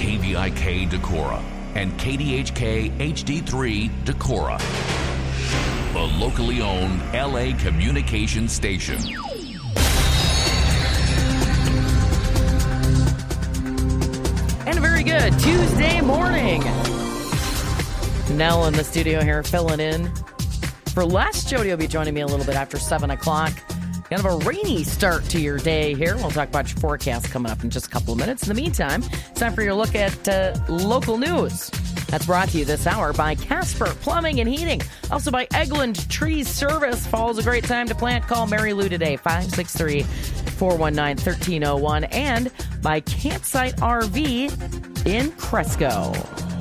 KVIK Decorah and KDHK HD3 Decorah, the locally owned LA communications station. And a very good Tuesday morning. Nell in the studio here filling in for Les. Jody will be joining me a little bit after 7 o'clock. Kind of a rainy start to your day here. We'll talk about your forecast coming up in just a couple of minutes. In the meantime, it's time for your look at local news. That's brought to you this hour by Casper Plumbing and Heating. Also by Eglin Tree Service. Fall's a great time to plant. Call Mary Lou today, 563-419-1301. And by Campsite RV in Cresco.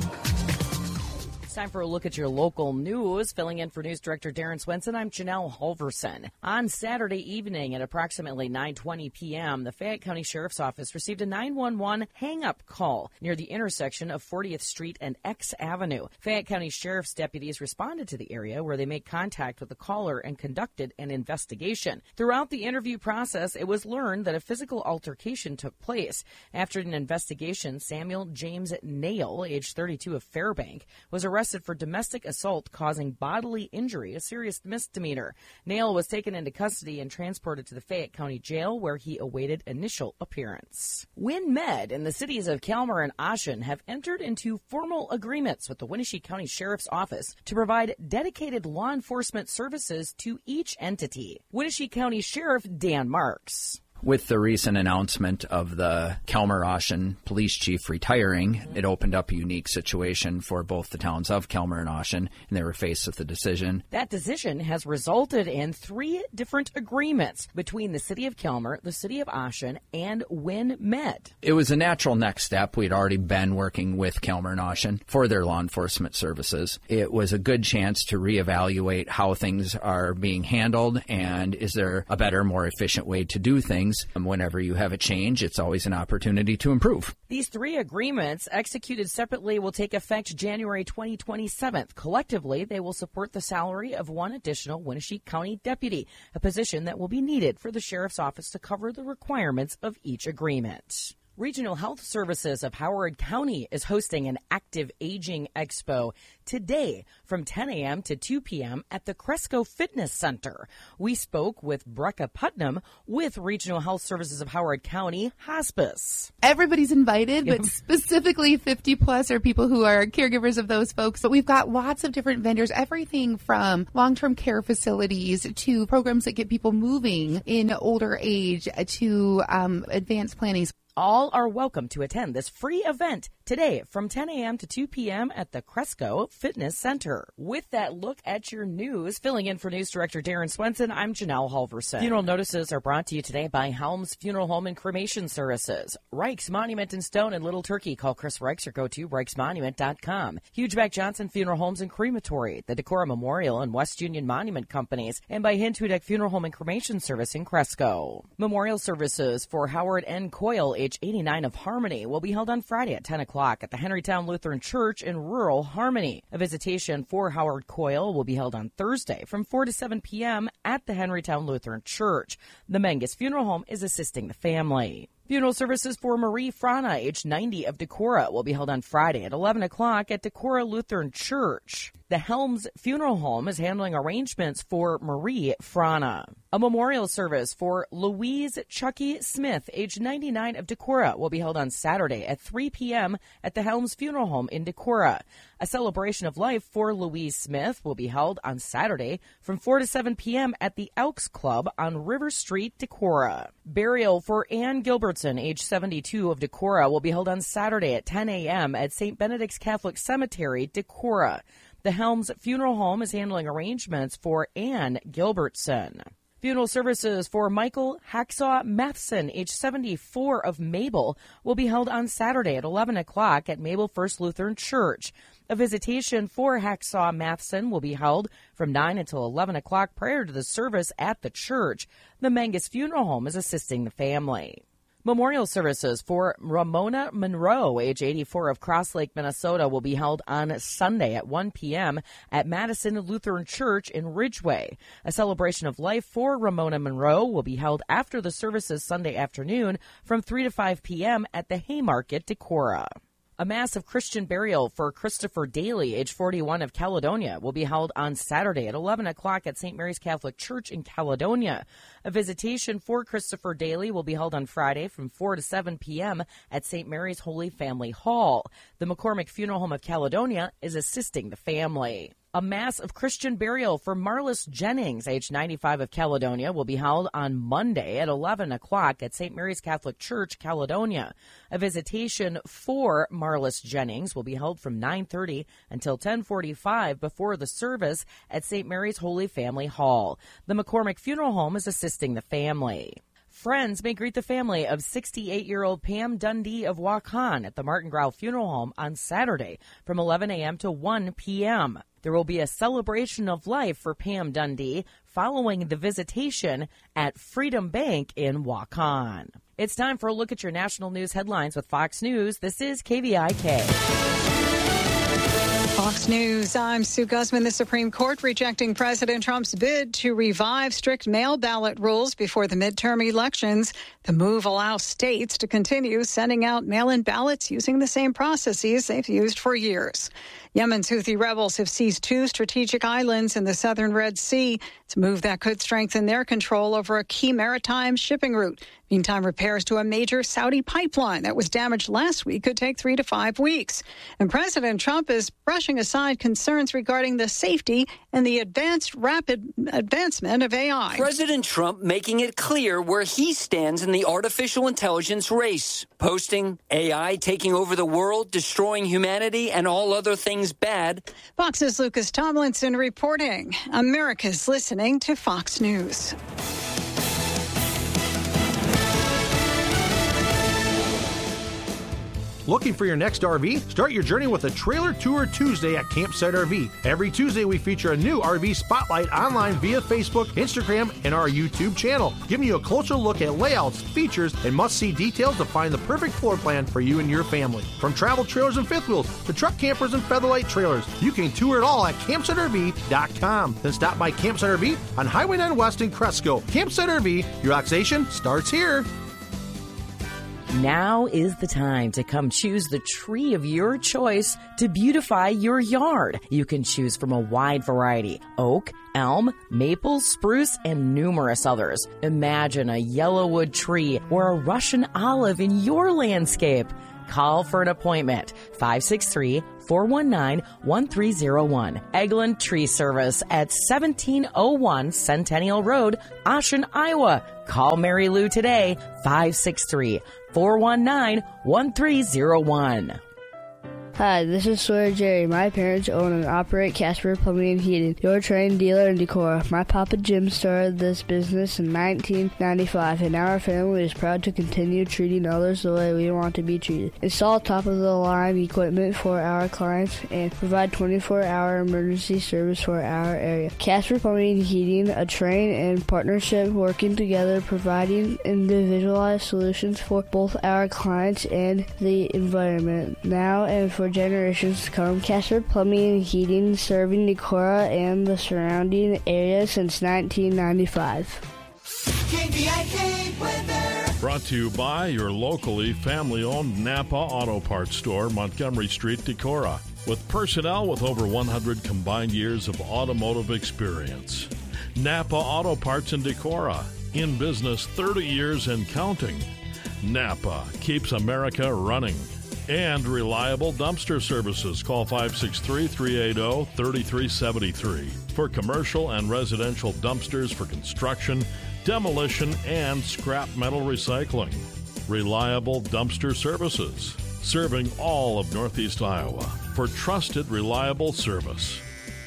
It's time for a look at your local news. Filling in for News Director Darren Swenson, I'm Janelle Halverson. On Saturday evening at approximately 9:20 p.m., the Fayette County Sheriff's Office received a 911 hang-up call near the intersection of 40th Street and X Avenue. Fayette County Sheriff's deputies responded to the area where they made contact with the caller and conducted an investigation. Throughout the interview process, it was learned that a physical altercation took place. After an investigation, Samuel James Nail, age 32 of Fairbank, was arrested for domestic assault causing bodily injury, a serious misdemeanor. Nail was taken into custody and transported to the Fayette County Jail, where he awaited initial appearance. WinMed and the cities of Calmer and Ossian have entered into formal agreements with the Wenatchee County Sheriff's Office to provide dedicated law enforcement services to each entity. Wenatchee County Sheriff Dan Marks. With the recent announcement of the Calmer-Ossian police chief retiring, it opened up a unique situation for both the towns of Calmer and Ossian, and they were faced with a decision. That decision has resulted in 3 different agreements between the city of Calmer, the city of Ossian, and WinMed. It was a natural next step. We'd already been working with Calmer and Ossian for their law enforcement services. It was a good chance to reevaluate how things are being handled, and is there a better, more efficient way to do things. Whenever you have a change, it's always an opportunity to improve. These 3 agreements, executed separately, will take effect January 2027. Collectively, they will support the salary of 1 additional Wenatchee County deputy, a position that will be needed for the Sheriff's Office to cover the requirements of each agreement. Regional Health Services of Howard County is hosting an Active Aging Expo today from 10 a.m. to 2 p.m. at the Cresco Fitness Center. We spoke with Brecca Putnam with Regional Health Services of Howard County Hospice. Everybody's invited, but specifically 50 plus are people who are caregivers of those folks. But we've got lots of different vendors, everything from long-term care facilities to programs that get people moving in older age to advanced planning. All are welcome to attend this free event today from 10 a.m. to 2 p.m. at the Cresco Fitness Center. With that look at your news, filling in for News Director Darren Swenson, I'm Janelle Halverson. Funeral notices are brought to you today by Helms Funeral Home and Cremation Services. Reich's Monument in Stone and Little Turkey. Call Chris Reichs or go to reichsmonument.com. Hugeback Johnson Funeral Homes and Crematory, the Decorah Memorial and West Union Monument Companies, and by Hint Hudak Funeral Home and Cremation Service in Cresco. Memorial services for Howard N. Coyle, age 89 of Harmony, will be held on Friday at 10 o'clock at the Henrytown Lutheran Church in rural Harmony. A visitation for Howard Coyle will be held on Thursday from 4 to 7 p.m. at the Henrytown Lutheran Church. The Mengus Funeral Home is assisting the family. Funeral services for Marie Frana, age 90 of Decorah, will be held on Friday at 11 o'clock at Decorah Lutheran Church. The Helms Funeral Home is handling arrangements for Marie Frana. A memorial service for Louise Chucky Smith, age 99 of Decorah, will be held on Saturday at 3 p.m. at the Helms Funeral Home in Decorah. A celebration of life for Louise Smith will be held on Saturday from 4 to 7 p.m. at the Elks Club on River Street, Decorah. Burial for Ann Gilbertson, age 72 of Decorah, will be held on Saturday at 10 a.m. at St. Benedict's Catholic Cemetery, Decorah. The Helms Funeral Home is handling arrangements for Ann Gilbertson. Funeral services for Michael Hacksaw Matheson, age 74 of Mabel, will be held on Saturday at 11 o'clock at Mabel First Lutheran Church. A visitation for Hacksaw Matheson will be held from 9 until 11 o'clock prior to the service at the church. The Mengus Funeral Home is assisting the family. Memorial services for Ramona Monroe, age 84 of Cross Lake, Minnesota, will be held on Sunday at 1 p.m. at Madison Lutheran Church in Ridgeway. A celebration of life for Ramona Monroe will be held after the services Sunday afternoon from 3 to 5 p.m. at the Haymarket, Decorah. A massive Christian burial for Christopher Daly, age 41, of Caledonia, will be held on Saturday at 11 o'clock at St. Mary's Catholic Church in Caledonia. A visitation for Christopher Daly will be held on Friday from 4 to 7 p.m. at St. Mary's Holy Family Hall. The McCormick Funeral Home of Caledonia is assisting the family. A mass of Christian burial for Marlis Jennings, age 95, of Caledonia, will be held on Monday at 11 o'clock at St. Mary's Catholic Church, Caledonia. A visitation for Marlis Jennings will be held from 9:30 until 10:45 before the service at St. Mary's Holy Family Hall. The McCormick Funeral Home is assisting the family. Friends may greet the family of 68-year-old Pam Dundee of Waukon at the Martin Grau Funeral Home on Saturday from 11 a.m. to 1 p.m. There will be a celebration of life for Pam Dundee following the visitation at Freedom Bank in Waukon. It's time for a look at your national news headlines with Fox News. This is KVIK. Fox News, I'm Sue Guzman. The Supreme Court rejecting President Trump's bid to revive strict mail ballot rules before the midterm elections. The move allows states to continue sending out mail-in ballots using the same processes they've used for years. Yemen's Houthi rebels have seized 2 strategic islands in the southern Red Sea. It's a move that could strengthen their control over a key maritime shipping route. Meantime, repairs to a major Saudi pipeline that was damaged last week could take 3 to 5 weeks. And President Trump is brushing aside concerns regarding the safety and the rapid advancement of AI. President Trump making it clear where he stands in the artificial intelligence race, posting AI taking over the world, destroying humanity, and all other things bad. Fox's Lucas Tomlinson reporting. America's listening to Fox News. Looking for your next RV? Start your journey with a Trailer Tour Tuesday at Campsite RV. Every Tuesday, we feature a new RV spotlight online via Facebook, Instagram, and our YouTube channel, giving you a closer look at layouts, features, and must-see details to find the perfect floor plan for you and your family. From travel trailers and fifth wheels to truck campers and featherlight trailers, you can tour it all at CampsiteRV.com. Then stop by Campsite RV on Highway 9 West in Cresco. Campsite RV, your relaxation starts here. Now is the time to come choose the tree of your choice to beautify your yard. You can choose from a wide variety: oak, elm, maple, spruce, and numerous others. Imagine a yellowwood tree or a Russian olive in your landscape. Call for an appointment, 563-419-1301. Eglin Tree Service at 1701 Centennial Road, Ashen, Iowa. Call Mary Lou today, 563-419-1301. Hi, this is Sawyer Jerry. My parents own and operate Casper Plumbing and Heating, your trained dealer in Decorah. My Papa Jim started this business in 1995, and now our family is proud to continue treating others the way we want to be treated. Install top-of-the-line equipment for our clients and provide 24-hour emergency service for our area. Casper Plumbing and Heating, a train and partnership working together, providing individualized solutions for both our clients and the environment. Now and for generations to come, Casper Plumbing and Heating, serving Decorah and the surrounding area since 1995. KVIK weather. Brought to you by your locally family-owned Napa Auto Parts store, Montgomery Street, Decorah, with personnel with over 100 combined years of automotive experience. Napa Auto Parts in Decorah, in business 30 years and counting. Napa keeps America running. And reliable dumpster services. Call 563-380-3373 for commercial and residential dumpsters for construction, demolition, and scrap metal recycling. Reliable dumpster services, serving all of Northeast Iowa for trusted, reliable service.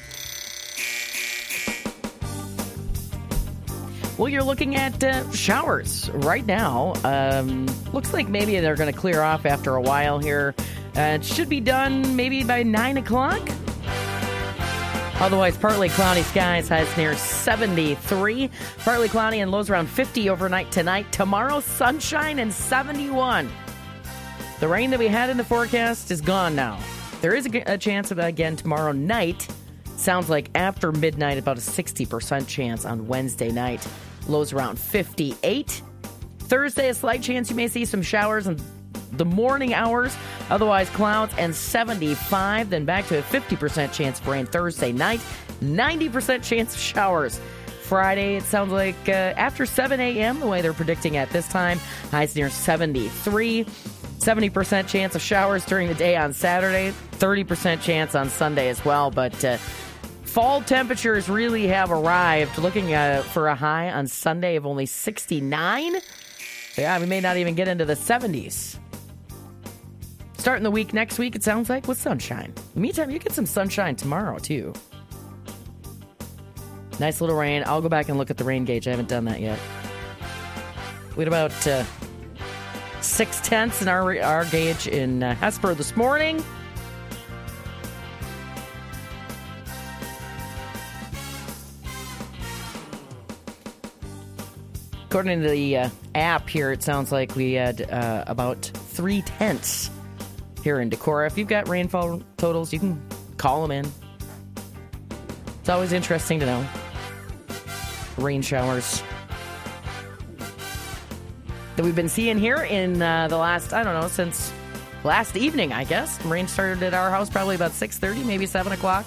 Well, you're looking at showers right now. Looks like maybe they're going to clear off after a while here. It should be done maybe by 9 o'clock. Otherwise, partly cloudy skies, highs near 73. Partly cloudy and lows around 50 overnight tonight. Tomorrow, sunshine and 71. The rain that we had in the forecast is gone now. There is a chance of, again, tomorrow night. Sounds like after midnight, about a 60% chance on Wednesday night. Lows around 58. Thursday, a slight chance you may see some showers and the morning hours. Otherwise, clouds and 75. Then back to a 50% chance of rain Thursday night. 90% chance of showers. Friday, it sounds like after 7 a.m., the way they're predicting at this time. Highs near 73. 70% chance of showers during the day on Saturday. 30% chance on Sunday as well. But fall temperatures really have arrived. Looking for a high on Sunday of only 69. Yeah, we may not even get into the 70s. Starting the week next week, it sounds like, with sunshine. Meantime, you get some sunshine tomorrow, too. Nice little rain. I'll go back and look at the rain gauge. I haven't done that yet. We had about 0.6 in our gauge in Hesper this morning. According to the app here, it sounds like we had about 0.3 here in Decorah. If you've got rainfall totals, you can call them in. It's always interesting to know. Rain showers that we've been seeing here in the last, I don't know, since last evening, I guess. Rain started at our house probably about 6:30, maybe 7 o'clock.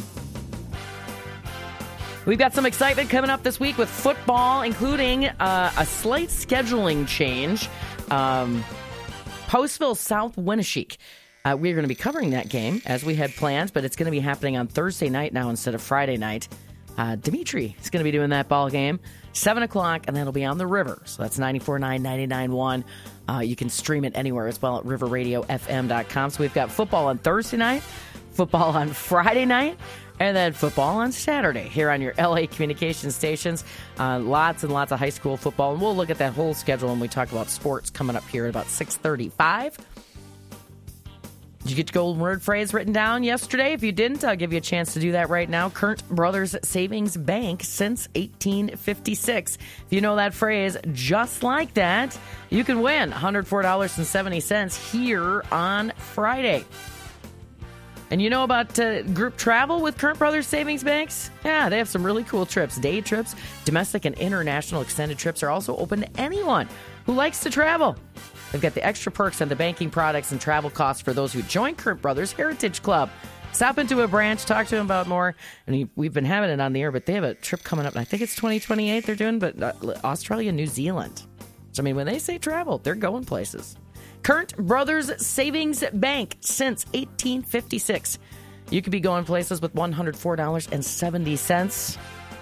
We've got some excitement coming up this week with football, including a slight scheduling change. Postville South Winneshiek. We're going to be covering that game as we had planned, but it's going to be happening on Thursday night now instead of Friday night. Dimitri is going to be doing that ball game, 7 o'clock, and that'll be on the river. So that's 94.9, 99.1. You can stream it anywhere as well at riverradiofm.com. So we've got football on Thursday night, football on Friday night, and then football on Saturday here on your LA communication stations. Lots and lots of high school football. And we'll look at that whole schedule when we talk about sports coming up here at about 6:35. Did you get your golden word phrase written down yesterday? If you didn't, I'll give you a chance to do that right now. Current Brothers Savings Bank since 1856. If you know that phrase just like that, you can win $104.70 here on Friday. And you know about group travel with Current Brothers Savings Banks? Yeah, they have some really cool trips. Day trips, domestic and international extended trips are also open to anyone who likes to travel. They've got the extra perks on the banking products and travel costs for those who join Current Brothers Heritage Club. Stop into a branch, talk to them about more. And we've been having it on the air, but they have a trip coming up. And I think it's 2028 they're doing, but Australia, New Zealand. So, I mean, when they say travel, they're going places. Current Brothers Savings Bank since 1856. You could be going places with $104.70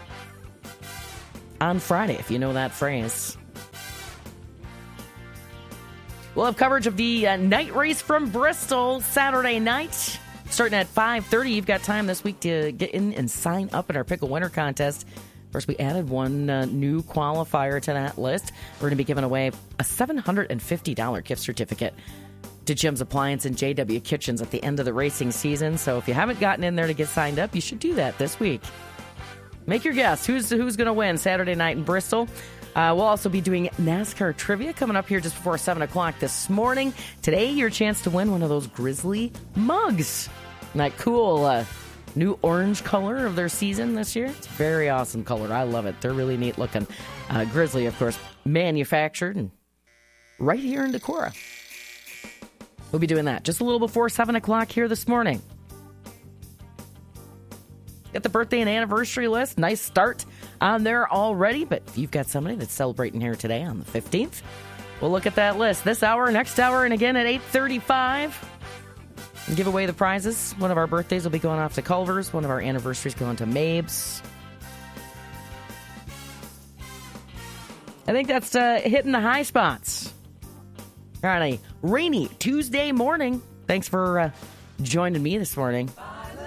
on Friday, if you know that phrase. We'll have coverage of the night race from Bristol Saturday night. Starting at 5:30, you've got time this week to get in and sign up in our Pickle Winner contest. First, we added one new qualifier to that list. We're going to be giving away a $750 gift certificate to Jim's Appliance and JW Kitchens at the end of the racing season. So if you haven't gotten in there to get signed up, you should do that this week. Make your guess. Who's going to win Saturday night in Bristol? We'll also be doing NASCAR trivia coming up here just before 7 o'clock this morning. Today, your chance to win one of those Grizzly mugs. That cool new orange color of their season this year. It's a very awesome color. I love it. They're really neat looking. Grizzly, of course, manufactured and right here in Decorah. We'll be doing that just a little before 7 o'clock here this morning. Got the birthday and anniversary list. Nice start on there already. But if you've got somebody that's celebrating here today on the 15th, we'll look at that list this hour, next hour, and again at 8:35. And give away the prizes. One of our birthdays will be going off to Culver's. One of our anniversaries going to Mabes. I think that's hitting the high spots on a rainy Tuesday morning. Thanks for joining me this morning.